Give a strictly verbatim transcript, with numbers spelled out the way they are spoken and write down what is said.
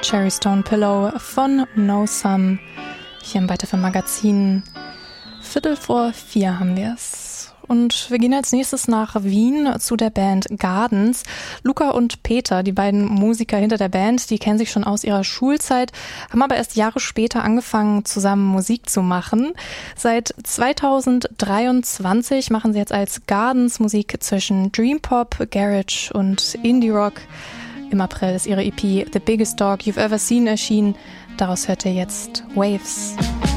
Cherry Stone Pillow von No Sum. Hier im Weiter für Magazin. Viertel vor vier haben wir es. Und wir gehen als nächstes nach Wien zu der Band Gardens. Luca und Peter, die beiden Musiker hinter der Band, die kennen sich schon aus ihrer Schulzeit, haben aber erst Jahre später angefangen, zusammen Musik zu machen. Seit zweitausenddreiundzwanzig machen sie jetzt als Gardens Musik zwischen Dream Pop, Garage und Indie Rock. Im April ist ihre E P The Biggest Dog You've Ever Seen erschienen. Daraus hört ihr jetzt Waves.